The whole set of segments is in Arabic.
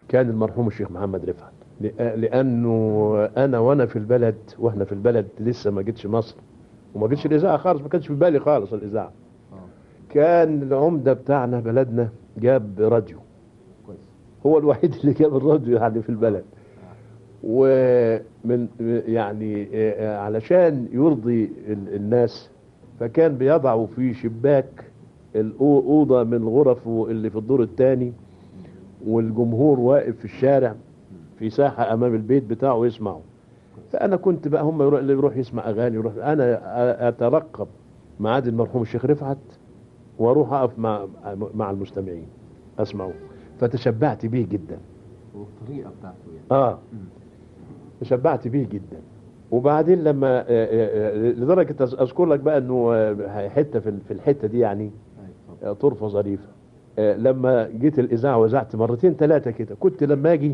كان المرحوم الشيخ محمد رفعت. لأنه أنا وإحنا في البلد لسه ما جيتش مصر، وما جيتش الإذاعة خالص، ما كانش في بالي خالص الإذاعة. كان العمدة بتاعنا بلدنا جاب راديو، هو الوحيد اللي جاب الراديو يعني في البلد. ومن يعني علشان يرضي الناس، فكان بيضعوا في شباك الأوضة من الغرف اللي في الدور الثاني، والجمهور واقف في الشارع في ساحة أمام البيت بتاعه يسمعوا. فأنا كنت بقى هم اللي يروح يسمع أغاني، يروح أنا أترقب ميعاد المرحوم الشيخ رفعت وأروح أقف مع المستمعين أسمعه. فتشبعت بيه جدا، والطريقة بتاعته يعني. تشبعت بيه جدا. وبعدين لما لدرجة أذكر لك بقى أنه حتة في الحتة دي يعني طرفة ظريفة. لما جيت الإذاعة وزعت مرتين ثلاثة كده، كنت لما أجي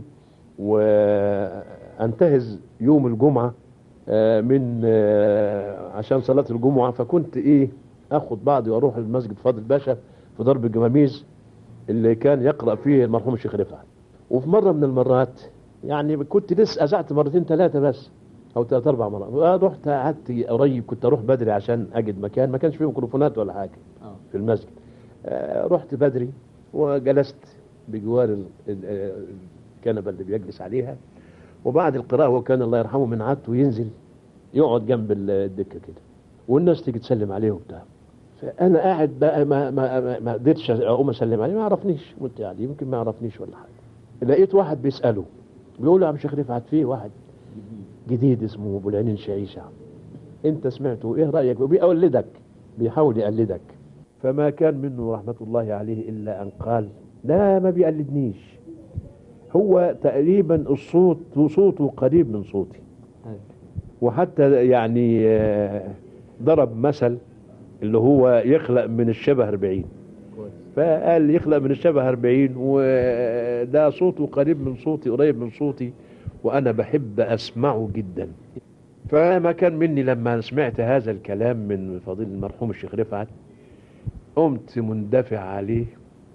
وأنتهز يوم الجمعة من عشان صلاة الجمعة، فكنت أخد بعضي وأروح المسجد فاضل باشا في درب الجماميز اللي كان يقرأ فيه المرحوم الشيخ رفعت. وفي مرة من المرات يعني كنت لسه أذعت مرتين ثلاثة بس، أو ثلاث أربع مرات، رحت قعدت قريب، كنت أروح بدري عشان أجد مكان، ما كانش فيه ميكروفونات ولا حاجة في المسجد. رحت بدري وجلست بجوار الكنبة اللي بيجلس عليها، وبعد القراءة هو كان الله يرحمه من عادته ينزل يقعد جنب الدكة كده، والناس تيجي تسلم عليه وبتاع. فأنا قاعد بقى ما قدرتش أقوم أسلم عليه، ما يعرفنيش، قلت يعني يمكن ما يعرفنيش ولا حاجة. لقيت واحد بيسأله، بيقول له يا عم الشيخ رفعت فيه واحد جديد اسمه أبو العينين شعيشة، أنت سمعته إيه رأيك؟ بيقلدك، بيحاول يقلدك. فما كان منه رحمة الله عليه إلا أن قال لا ما بيقلدنيش، هو تقريبا صوته قريب من صوتي. وحتى يعني ضرب مثل اللي هو يخلق من الشبه 40، فقال يخلق من الشبه 40 وده صوته قريب من صوتي، قريب من صوتي، وأنا بحب أسمعه جدا. فما كان مني لما سمعت هذا الكلام من فضيل المرحوم الشيخ رفعت، قمت مندفع عليه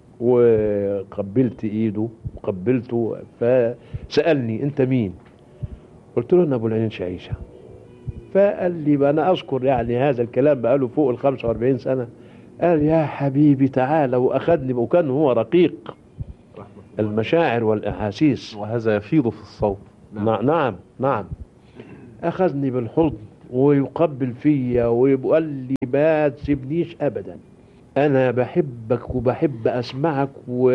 وقبلت ايده وقبلته. فسألني انت مين؟ قلت له انا ابو العينين شعيشة. فقال لي بقى انا اذكر يعني هذا الكلام بقاله فوق ال 45 سنة. قال يا حبيبي تعالى، واخدني، وكان هو رقيق المشاعر والاحاسيس، وهذا يفيض في الصوت. نعم. اخذني بالحضن ويقبل فيا ويقول لي ما تسيبنيش ابدا، أنا بحبك وبحب أسمعك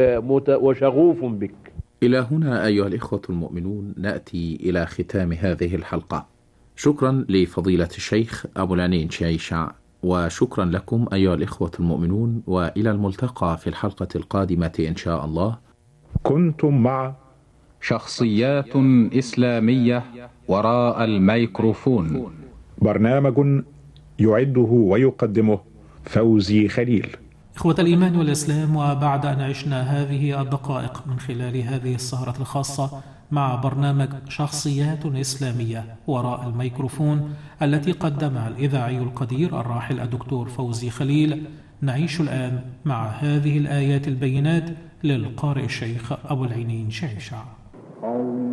وشغوف بك. إلى هنا أيها الإخوة المؤمنون نأتي إلى ختام هذه الحلقة. شكرا لفضيلة الشيخ أبو العينين شعيشة، وشكرا لكم أيها الإخوة المؤمنون، وإلى الملتقى في الحلقة القادمة إن شاء الله. كنتم مع شخصيات إسلامية وراء الميكروفون، برنامج يعده ويقدمه فوزي خليل. إخوة الإيمان والإسلام، وبعد أن عشنا هذه الدقائق من خلال هذه السهرة الخاصة مع برنامج شخصيات إسلامية وراء الميكروفون التي قدمها الإذاعي القدير الراحل الدكتور فوزي خليل، نعيش الآن مع هذه الآيات البينات للقارئ الشيخ أبو العينين شعيشة.